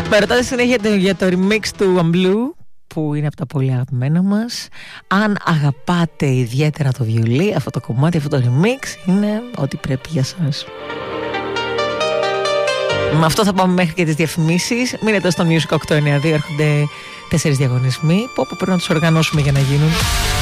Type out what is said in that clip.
Με ρωτάτε συνέχεια για το remix του Amblou, που είναι από τα πολύ αγαπημένα μας. Αν αγαπάτε ιδιαίτερα το βιολί, αυτό το κομμάτι, αυτό το remix είναι ό,τι πρέπει για σας. Με αυτό θα πάμε μέχρι και τις διαφημίσεις. Μείνετε στο Music 892, έρχονται 4 διαγωνισμοί που πρέπει να τους οργανώσουμε για να γίνουν.